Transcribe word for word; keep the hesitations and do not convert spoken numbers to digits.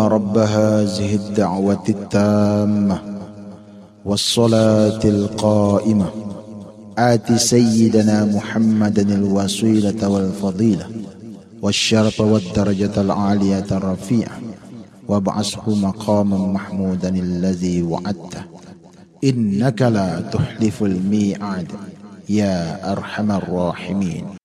رب هذه الدعوة التامة والصلاة القائمة آت سيدنا محمدا الوسيلة والفضيلة والشرف والدرجة العالية الرفيعة وابعثه مقاما محمودا الذي وعدته إنك لا تخلف الميعاد يا أرحم الراحمين.